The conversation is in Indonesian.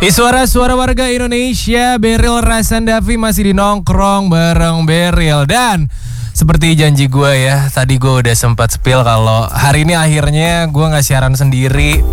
Suara-suara warga Indonesia, Beril Rasandavi masih di nongkrong bareng Beril. Dan seperti janji gue ya, tadi gue udah sempat spill kalau hari ini akhirnya gue gak siaran sendiri.